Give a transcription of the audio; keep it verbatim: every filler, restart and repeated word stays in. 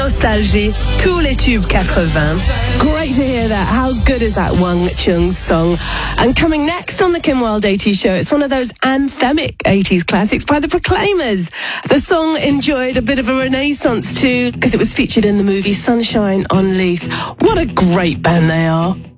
Nostalgie, tous les tubes quatre-vingts. Great to hear that. How good is that Wang Chung song? And coming next on the Kim Wilde eighties show, it's one of those anthemic eighties classics by the Proclaimers. The song enjoyed a bit of a renaissance too, because it was featured in the movie Sunshine on Leith. What a great band they are.